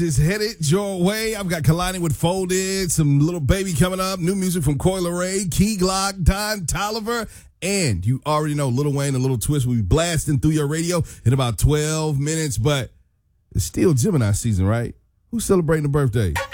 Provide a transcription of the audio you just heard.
is headed your way. I've got Colliding with Folded, some Little Baby coming up, new music from Coi Leray, Key Glock, Don Toliver, and you already know Lil Wayne and Little Twist will be blasting through your radio in about 12 minutes, but it's still Gemini season, right? Who's celebrating a birthday?